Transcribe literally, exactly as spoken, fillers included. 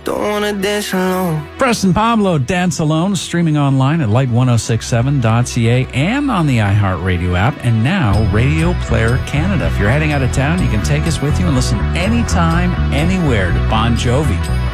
don't wanna dance alone. Preston Pablo, Dance Alone, streaming online at light ten sixty-seven dot c a and on the iHeartRadio app, and now Radio Player Canada. If you're heading out of town, you can take us with you and listen anytime, anywhere to Bon Jovi.